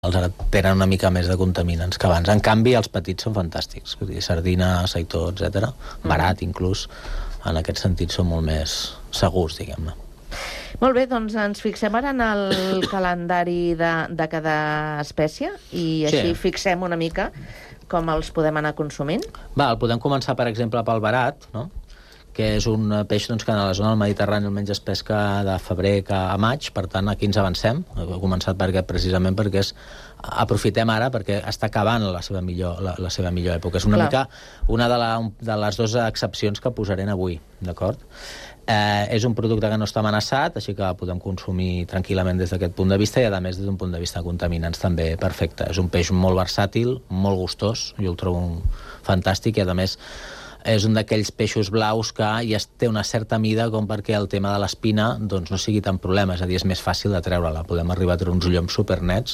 ara tenen una mica més de contaminants que abans. En canvi, els petits són fantàstics. Vull dir, sardina, seitó, etc. Barat, inclús. En aquest sentit, són molt més segurs, diguem-ne. Molt bé, doncs ens fixem ara en el calendari de cada espècie i així fixem una mica com els podem anar consumint. El podem començar, per exemple, pel barat, no? Que és un peix que a la zona del Mediterrani almenys es pesca de febrer a maig, per tant aquí ens avancem. He començat precisament perquè aprofitem ara perquè està acabant la seva millor època. És una mica una de les dues excepcions que posarem avui, d'acord? És un producte que no està amenaçat, així que podem consumir tranquil·lament des d'aquest punt de vista i, a més, des d'un punt de vista de contaminants també perfecte. És un peix molt versàtil, molt gustós, jo el trobo fantàstic i, a més, és un d'aquells peixos blaus que ja té una certa mida com perquè el tema de l'espina doncs, no sigui tan problema, és a dir, és més fàcil de treure-la. Podem arribar a treure uns lloms supernets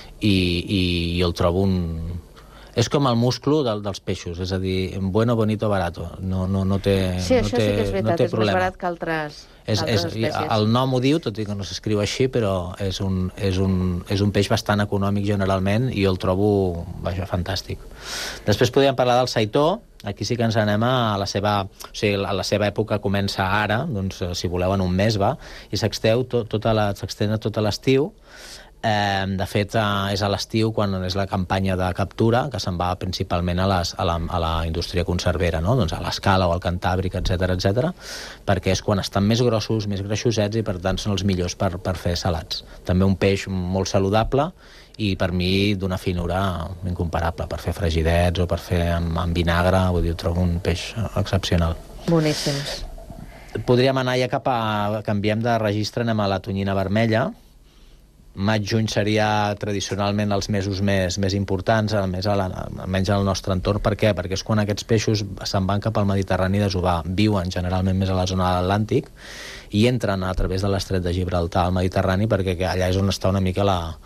i el trobo És com el musclo dels peixos, és a dir, bueno, bonito, barato. No té problema. Sí, això sí que és veritat, és més barat que altres espècies. El nom ho diu, tot i que no s'escriu així, però és un peix bastant econòmic generalment i jo el trobo fantàstic. Després podríem parlar del seitó. Aquí sí que ens anem a la seva... O sigui, la seva època comença ara, doncs, si voleu, en un mes, i s'extén tot l'estiu. De fet, és a l'estiu quan és la campanya de captura, que se'n va principalment a la indústria conservera, no? Doncs a l'Escala o al Cantàbric, etc, perquè és quan estan més grossos, més greixosets i, per tant, són els millors per fer salats. També un peix molt saludable i, per mi, d'una finura incomparable, per fer fregidets o per fer amb vinagre. Vull dir, trobo un peix excepcional. Boníssims. Podríem anar ja canviem de registre, anem a la tonyina vermella. Maig-juny seria tradicionalment els mesos més importants, almenys al nostre entorn. Per què? Perquè és quan aquests peixos se'n van cap al Mediterrani desovar. Viuen generalment més a la zona de l'Atlàntic i entren a través de l'estret de Gibraltar al Mediterrani, perquè allà és on està una mica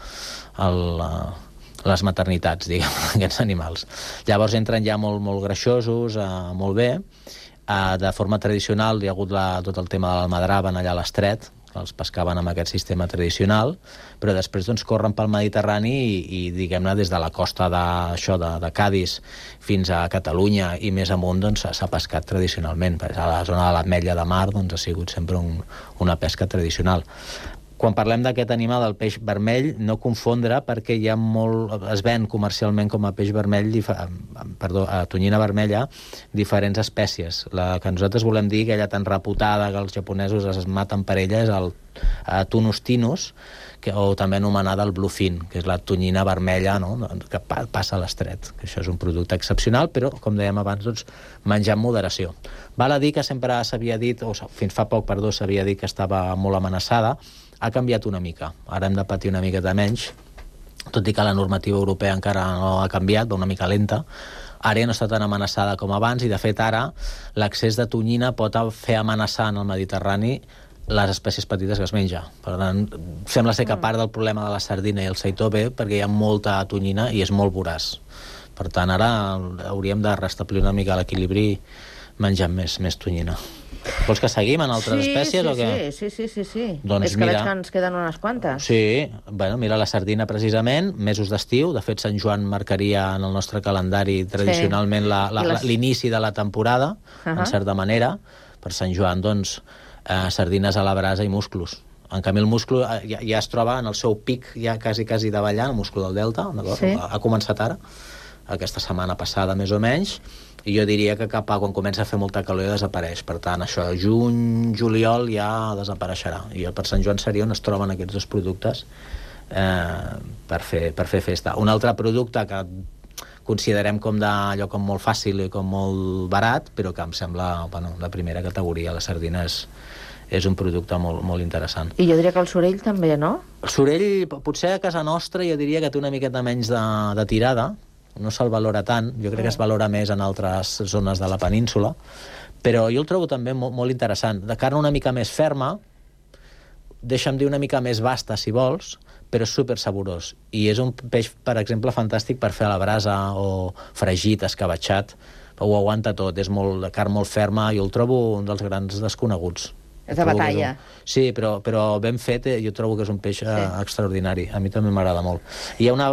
les maternitats, diguem, d'aquests animals. Llavors entren ja molt greixosos, molt bé. De forma tradicional hi ha hagut tot el tema de l'almadraven allà a l'estret, els pescaven amb aquest sistema tradicional, però després doncs, corren pel Mediterrani i diguem-ne, des de la costa de Cadis fins a Catalunya i més amunt doncs, s'ha pescat tradicionalment. A la zona de l'Ametlla de Mar doncs, ha sigut sempre una pesca tradicional. Quan parlem d'aquest animal, del peix vermell, no confondre, perquè hi ha es ven comercialment com a peix vermell, a tonyina vermella, diferents espècies. La que nosaltres volem dir, aquella tan reputada que els japonesos es maten per ella, és el Tunus tinus, o també anomenada el bluefin, que és la tonyina vermella, no? Que passa a l'estret. Això és un producte excepcional, però, com dèiem abans, doncs, menjar amb moderació. Val a dir que sempre s'havia dit, o fins fa poc, s'havia dit que estava molt amenaçada. Ha canviat una mica. Ara hem de patir una miqueta menys, tot i que la normativa europea encara no ha canviat, va una mica lenta. Ara ja no està tan amenaçada com abans i, de fet, ara l'accés de tonyina pot fer amenaçar en el Mediterrani les espècies petites que es menja. Per tant, sembla ser que part del problema de la sardina i el seitó ve perquè hi ha molta tonyina i és molt voraç. Per tant, ara hauríem de restablir una mica l'equilibri menjant més tonyina. Vols que seguim en altres espècies o què? Sí. Doncs és que veig que ens queden unes quantes. Sí, mira la sardina precisament, mesos d'estiu. De fet, Sant Joan marcaria en el nostre calendari tradicionalment l'inici de la temporada, en certa manera. Per Sant Joan, doncs, sardines a la brasa i musclos. En canvi, el musclo ja es troba en el seu pic, ja quasi davallant, el musclo del delta, ha començat ara, aquesta setmana passada més o menys, i jo diria que cap quan comença a fer molta calor ja desapareix. Per tant, això, juny, juliol ja desapareixerà. I per Sant Joan seria on es troben aquests dos productes per fer festa. Un altre producte que considerem com allò com molt fàcil i com molt barat, però que em sembla de primera categoria. La sardina és un producte molt interessant. I jo diria que el sorell també, no? El sorell, potser a casa nostra, jo diria que té una miqueta menys de tirada, no se'l valora tant, jo crec que es valora més en altres zones de la península, però jo el trobo també molt interessant. De carn una mica més ferma, deixa'm dir una mica més vasta, si vols, però és super saborós. I és un peix, per exemple, fantàstic per fer a la brasa o fregit, escabatxat. Ho aguanta tot, és de carn molt ferma i el trobo un dels grans desconeguts. És de batalla. Sí, però ben fet, jo trobo que és un peix extraordinari. A mi també m'agrada molt. Hi ha una